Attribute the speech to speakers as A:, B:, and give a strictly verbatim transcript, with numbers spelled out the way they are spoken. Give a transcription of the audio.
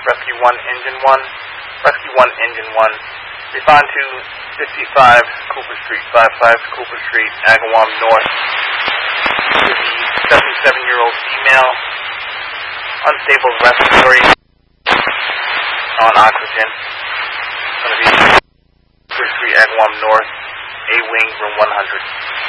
A: Rescue one, Engine one. Rescue one, Engine one. Respond to fifty-five Cooper Street, fifty-five Cooper Street, Agawam North. To the seventy-seven-year-old female, unstable respiratory, on oxygen. It's going to be Cooper Street, Agawam North, A Wing, room one hundred.